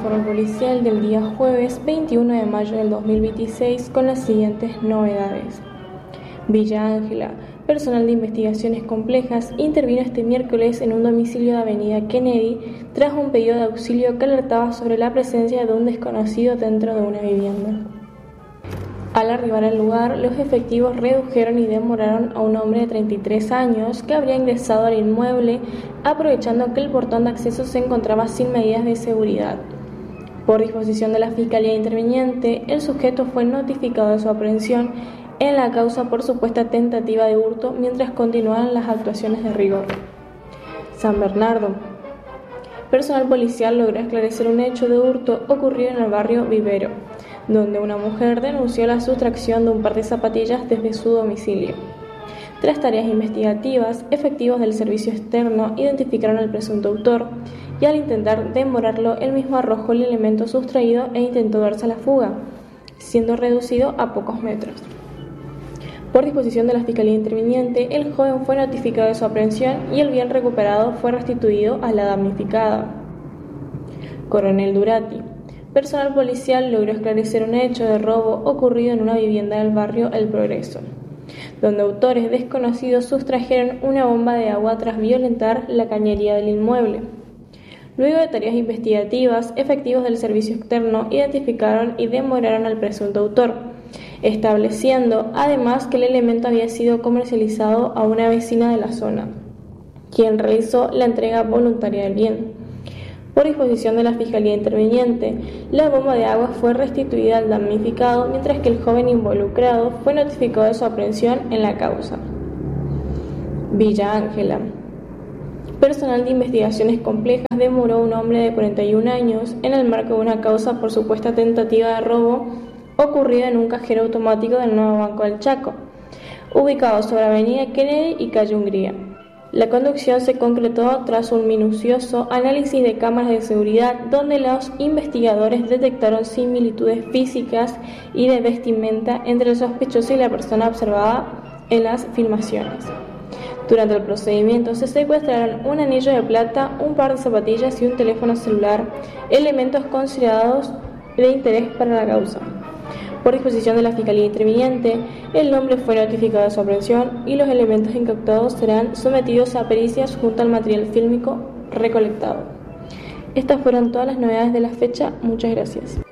informe policial del día jueves 21 de mayo del 2026 con las siguientes novedades. Villa Ángela. Personal de investigaciones complejas intervino este miércoles en un domicilio de Avenida Kennedy tras un pedido de auxilio que alertaba sobre la presencia de un desconocido dentro de una vivienda. Al arribar al lugar, los efectivos redujeron y demoraron a un hombre de 33 años que habría ingresado al inmueble aprovechando que el portón de acceso se encontraba sin medidas de seguridad. Por disposición de la Fiscalía Interviniente, el sujeto fue notificado de su aprehensión en la causa por supuesta tentativa de hurto mientras continuaban las actuaciones de rigor. San Bernardo. Personal policial logró esclarecer un hecho de hurto ocurrido en el barrio Vivero, donde una mujer denunció la sustracción de un par de zapatillas desde su domicilio. Tras tareas investigativas, efectivos del servicio externo identificaron al presunto autor y al intentar demorarlo, él mismo arrojó el elemento sustraído e intentó darse a la fuga, siendo reducido a pocos metros. Por disposición de la Fiscalía Interviniente, el joven fue notificado de su aprehensión y el bien recuperado fue restituido a la damnificada. Coronel Durati. Personal policial logró esclarecer un hecho de robo ocurrido en una vivienda del barrio El Progreso, donde autores desconocidos sustrajeron una bomba de agua tras violentar la cañería del inmueble. Luego de tareas investigativas, efectivos del servicio externo identificaron y demoraron al presunto autor, estableciendo además que el elemento había sido comercializado a una vecina de la zona, quien realizó la entrega voluntaria del bien. Por disposición de la Fiscalía Interviniente, la bomba de agua fue restituida al damnificado, mientras que el joven involucrado fue notificado de su aprehensión en la causa. Villa Ángela. Personal de investigaciones complejas demoró a un hombre de 41 años en el marco de una causa por supuesta tentativa de robo ocurrida en un cajero automático del Nuevo Banco del Chaco, ubicado sobre Avenida Kennedy y Calle Hungría. La conducción se concretó tras un minucioso análisis de cámaras de seguridad donde los investigadores detectaron similitudes físicas y de vestimenta entre el sospechoso y la persona observada en las filmaciones. Durante el procedimiento se secuestraron un anillo de plata, un par de zapatillas y un teléfono celular, elementos considerados de interés para la causa. Por disposición de la Fiscalía Interviniente, el hombre fue notificado de su aprehensión y los elementos incautados serán sometidos a pericias junto al material fílmico recolectado. Estas fueron todas las novedades de la fecha. Muchas gracias.